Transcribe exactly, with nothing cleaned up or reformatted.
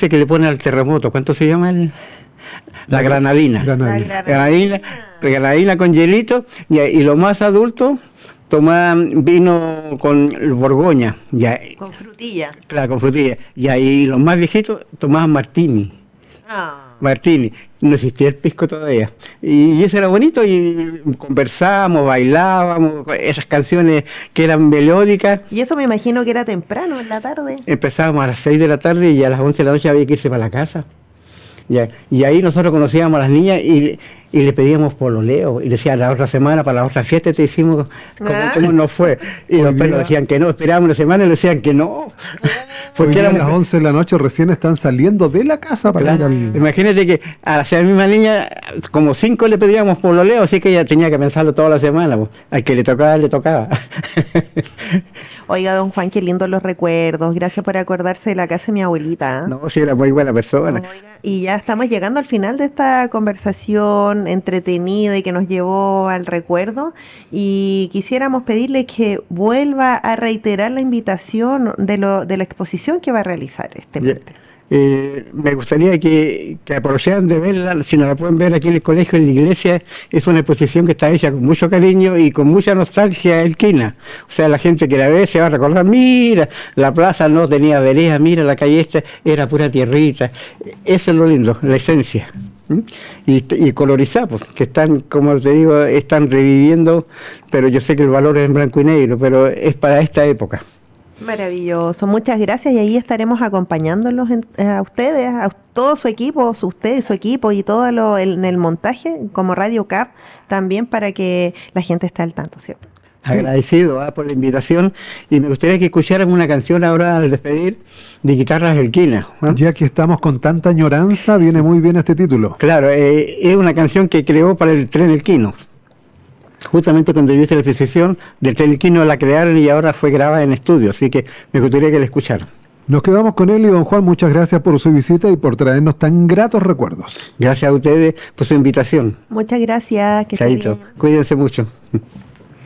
dulce que le ponen al terremoto. ¿Cuánto se llama el...? La granadina. Granadina. Granadina, granadina con hielito, y, y los más adultos tomaban vino con Borgoña. Ya, con frutilla. Claro, con frutilla. Y ahí los más viejitos tomaban martini. Ah. Martini. No existía el pisco todavía. Y, y eso era bonito, y conversábamos, bailábamos, esas canciones que eran melódicas. Y eso me imagino que era temprano, en la tarde. Empezábamos a las seis de la tarde y a las once de la noche había que irse para la casa. Ya, y ahí nosotros conocíamos a las niñas y, y le pedíamos pololeo, y decían, la otra semana, para la otra fiesta te hicimos como, ¿Ah? como nos fue, y los pelos decían que no, esperábamos una semana y le decían que no, porque a las once de la noche recién están saliendo de la casa para claro, ir al... Imagínate que a esa misma niña, como cinco le pedíamos pololeo, así que ella tenía que pensarlo toda la semana, pues. Al que le tocaba, le tocaba. Oiga, don Juan, qué lindos los recuerdos, gracias por acordarse de la casa de mi abuelita. ¿eh? No, sí, era muy buena persona. Oiga, y ya estamos llegando al final de esta conversación entretenida y que nos llevó al recuerdo, y quisiéramos pedirle que vuelva a reiterar la invitación de, lo, de la exposición que va a realizar este Yeah. martes. Eh, me gustaría que, que aprovecharan de verla, si no la pueden ver aquí en el colegio, en la iglesia. Es una exposición que está hecha con mucho cariño y con mucha nostalgia elquina. O sea, la gente que la ve se va a recordar, mira, la plaza no tenía vereda, mira, la calle esta era pura tierrita. Eso es lo lindo, la esencia. ¿Mm? Y, y colorizar, pues, que están, como te digo, están reviviendo, pero yo sé que el valor es en blanco y negro, pero es para esta época. Maravilloso, muchas gracias, y ahí estaremos acompañándolos en, eh, a ustedes, a todo su equipo, usted y su equipo y todo lo el, en el montaje como Radio C A P también, para que la gente esté al tanto, ¿cierto? Agradecido ¿eh? por la invitación, y me gustaría que escucharan una canción ahora al despedir de Guitarras Elquinas. ¿eh? Ya que estamos con tanta añoranza, viene muy bien este título. Claro, eh, es una canción que creó para el Tren Elquino. Justamente cuando yo hice la exposición del Tren Elquino la crearon y ahora fue grabada en estudio, así que me gustaría que la escucharan. Nos quedamos con él, y don Juan, muchas gracias por su visita y por traernos tan gratos recuerdos. Gracias a ustedes por su invitación. Muchas gracias, que esté Chaito, bien. cuídense mucho.